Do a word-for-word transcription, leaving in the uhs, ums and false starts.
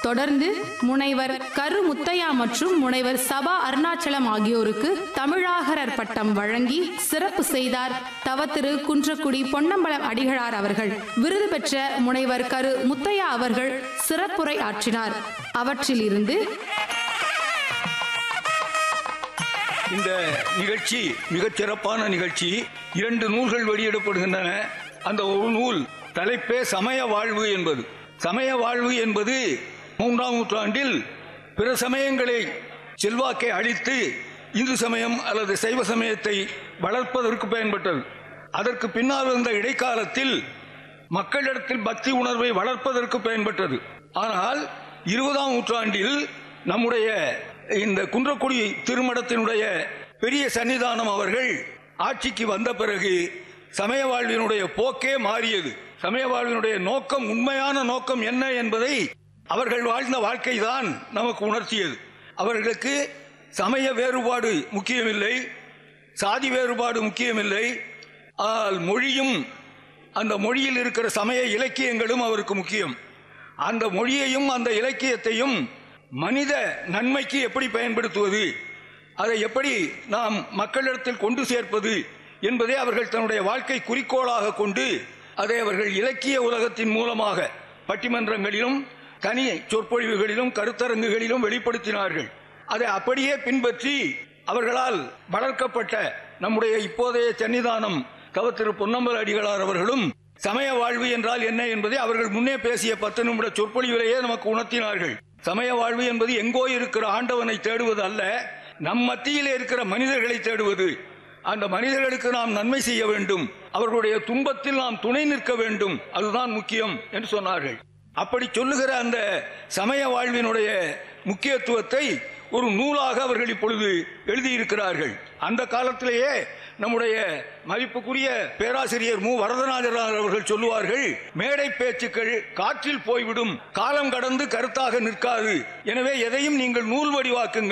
தொடர்ந்து முனைவர் கரு முத்தையா மற்றும் முனைவர் சபா அருணாச்சலம் ஆகியோருக்கு தமிழாகரர் பட்டம் வழங்கி சிறப்பு செய்தார் தவ திரு குன்றக்குடி பொன்னம்பலம் அடிகளார் அவர்கள். விருது பெற்ற முனைவர் கரு முத்தையா அவர்கள் சிறப்புரை ஆற்றினார். அவற்றில் இருந்து இந்த நிகழ்ச்சி மிகச் சிறப்பான நிகழ்ச்சி. இரண்டு நூல்கள் வெளியிடப்படுகின்றன. அந்த ஒரு நூல் தலைப்பே சமய வாழ்வு என்பது. சமய வாழ்வு என்பது மூன்றாம் நூற்றாண்டில் பிற சமயங்களை செல்வாக்கை அழித்து இந்து சமயம் அல்லது சைவ சமயத்தை வளர்ப்பதற்கு பயன்பட்டது. அதற்கு பின்னால் வந்த இடைக்காலத்தில் மக்களிடத்தில் பக்தி உணர்வை வளர்ப்பதற்கு பயன்பட்டது. ஆனால் இருபதாம் நூற்றாண்டில் நம்முடைய இந்த குன்றக்குடி திருமடத்தினுடைய பெரிய சன்னிதானம் அவர்கள் ஆட்சிக்கு வந்த பிறகு சமய வாழ்வினுடைய போக்கே மாறியது. சமய வாழ்வினுடைய நோக்கம், உண்மையான நோக்கம் என்ன என்பதை அவர்கள் வாழ்ந்த வாழ்க்கை தான் நமக்கு உணர்த்தியது. அவர்களுக்கு சமய வேறுபாடு முக்கியமில்லை, சாதி வேறுபாடு முக்கியமில்லை, ஆனால் மொழியும் அந்த மொழியில் இருக்கிற சமய இலக்கியங்களும் அவருக்கு முக்கியம். அந்த மொழியையும் அந்த இலக்கியத்தையும் மனித நன்மைக்கு எப்படி பயன்படுத்துவது, அதை எப்படி நாம் மக்களிடத்தில் கொண்டு சேர்ப்பது என்பதை அவர்கள் தன்னுடைய வாழ்க்கை குறிக்கோளாக கொண்டு அதை அவர்கள் இலக்கிய உலகத்தின் மூலமாக பட்டிமன்றங்களிலும் தனி சொற்பொழிவுகளிலும் கருத்தரங்குகளிலும் வெளிப்படுத்தினார்கள். அதை அப்படியே பின்பற்றி அவர்களால் வளர்க்கப்பட்ட நம்முடைய இப்போதைய சன்னிதானம் தவ திரு பொன்னம்பல அடிகளார் அவர்களும் சமய வாழ்வு என்றால் என்ன என்பதை அவர்கள் முன்னே பேசிய பத்து நிமிட சொற்பொழிவிலேயே நமக்கு உணர்த்தினார்கள். சமய வாழ்வு என்பது எங்கோ இருக்கிற ஆண்டவனை தேடுவது அல்ல, நம் மத்தியிலே இருக்கிற மனிதர்களை தேடுவது. அந்த மனிதர்களுக்கு நாம் நன்மை செய்ய வேண்டும், அவர்களுடைய துன்பத்தில் நாம் துணை நிற்க வேண்டும், அதுதான் முக்கியம் என்று சொன்னார்கள். அப்படி சொல்லுகிற அந்த சமய வாழ்வினுடைய முக்கியத்துவத்தை ஒரு நூலாக அவர்கள் இப்பொழுது எழுதியிருக்கிறார்கள். அந்த காலத்திலேயே நம்முடைய மதிப்புக்குரிய பேராசிரியர் மு வரதராஜர் அவர்கள் சொல்லுவார்கள், மேடை பேச்சுக்கள் காற்றில் போய்விடும், காலம் கடந்து கருத்தாக நிற்காது, எனவே எதையும் நீங்கள் நூல் வடிவாக்குங்கள்.